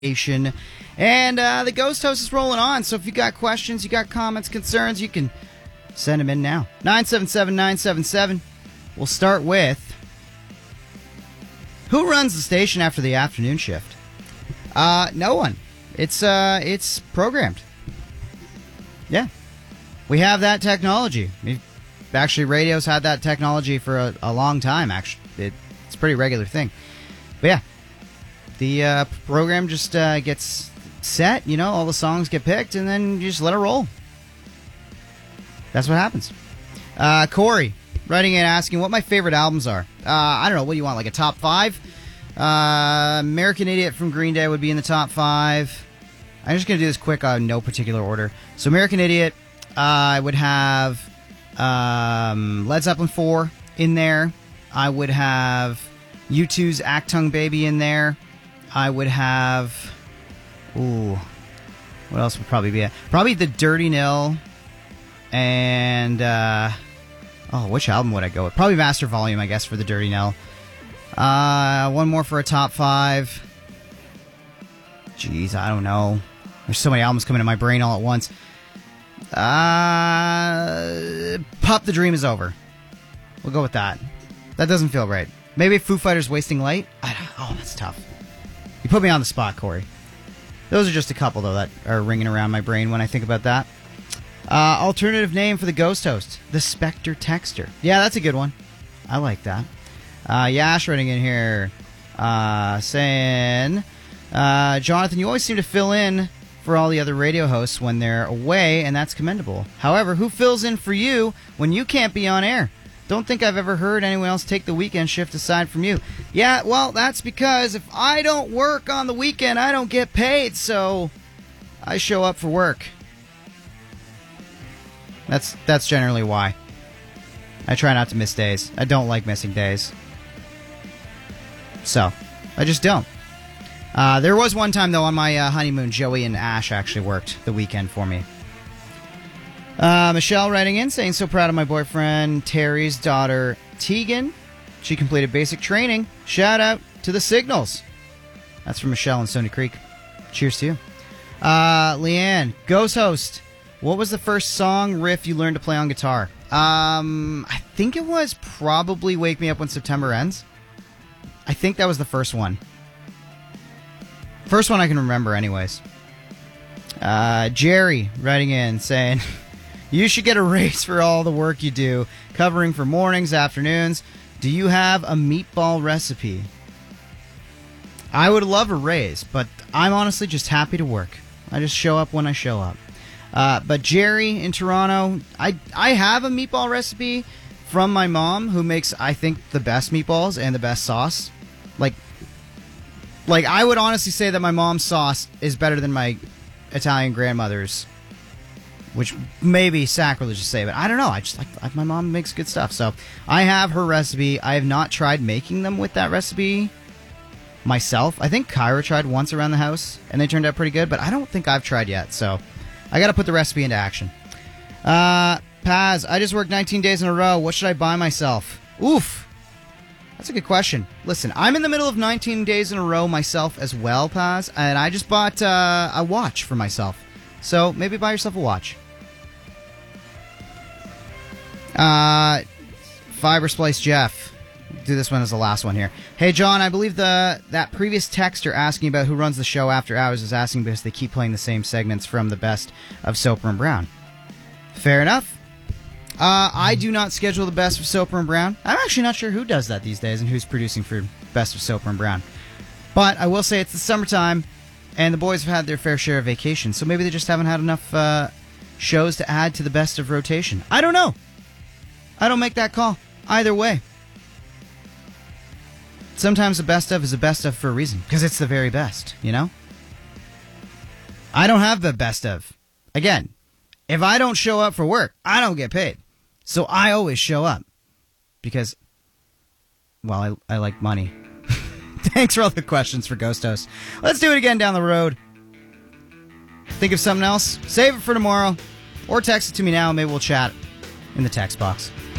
And the Ghost Host is rolling on, so if you got questions, you got comments, concerns, you can send them in now. 977-977. We'll start with, who runs the station after the afternoon shift? No one. It's programmed. Yeah. We have that technology. Actually, radio's had that technology for a long time, actually. It's a pretty regular thing. But yeah. The program just gets set, all the songs get picked, and then you just let it roll. That's what happens. Corey, writing in asking what my favorite albums are. I don't know, what do you want, like a top 5? American Idiot from Green Day would be in the top 5. I'm just going to do this quick on no particular order. So American Idiot, I would have Led Zeppelin 4 in there. I would have U2's Achtung Baby in there. I would have... what else would probably be it? Probably the Dirty Nil. And... which album would I go with? Probably Master Volume, I guess, for the Dirty Nil. One more for a top 5. Jeez, I don't know. There's so many albums coming to my brain all at once. Pup the Dream is Over. We'll go with that. That doesn't feel right. Maybe Foo Fighters Wasting Light? That's tough. You put me on the spot, Corey. Those are just a couple, though, that are ringing around my brain when I think about that. Alternative name for the Ghost Host. The Spectre Texter. Yeah, that's a good one. I like that. Yash writing in here saying, Jonathan, you always seem to fill in for all the other radio hosts when they're away, and that's commendable. However, who fills in for you when you can't be on air? Don't think I've ever heard anyone else take the weekend shift aside from you. Yeah, well, that's because if I don't work on the weekend, I don't get paid, so I show up for work. That's generally why. I try not to miss days. I don't like missing days. So, I just don't. There was one time, though, on my honeymoon, Joey and Ash actually worked the weekend for me. Michelle writing in saying, so proud of my boyfriend Terry's daughter Tegan. She completed basic training. Shout out to the Signals. That's from Michelle in Stony Creek. Cheers to you. Leanne, Ghost Host. What was the first song riff you learned to play on guitar? I think it was probably Wake Me Up When September Ends. I think that was the first one. First one I can remember anyways. Jerry writing in saying, you should get a raise for all the work you do, covering for mornings, afternoons. Do you have a meatball recipe? I would love a raise, but I'm honestly just happy to work. I just show up when I show up. But Jerry in Toronto, I have a meatball recipe from my mom, who makes, I think, the best meatballs and the best sauce. Like I would honestly say that my mom's sauce is better than my Italian grandmother's, which may be sacrilege to say, but I don't know. I just like my mom makes good stuff. So I have her recipe. I have not tried making them with that recipe myself. I think Kyra tried once around the house, and they turned out pretty good, but I don't think I've tried yet. So I got to put the recipe into action. Paz, I just worked 19 days in a row. What should I buy myself? Oof. That's a good question. Listen, I'm in the middle of 19 days in a row myself as well, Paz, and I just bought a watch for myself. So maybe buy yourself a watch. Fiber Splice Jeff. Do this one as the last one here. Hey, John, I believe that previous texter asking about who runs the show after hours is asking because they keep playing the same segments from the Best of Soper and Brown. Fair enough. I do not schedule the Best of Soper and Brown. I'm actually not sure who does that these days and who's producing for Best of Soper and Brown. But I will say it's the summertime, and the boys have had their fair share of vacation, so maybe they just haven't had enough shows to add to the Best of rotation. I don't know. I don't make that call. Either way. Sometimes the best of is the best of for a reason, because it's the very best, you know? I don't have the best of. Again, if I don't show up for work, I don't get paid. So I always show up. Because, well, I like money. Thanks for all the questions for Ghost Host. Let's do it again down the road. Think of something else? Save it for tomorrow. Or text it to me now, and maybe we'll chat in the text box.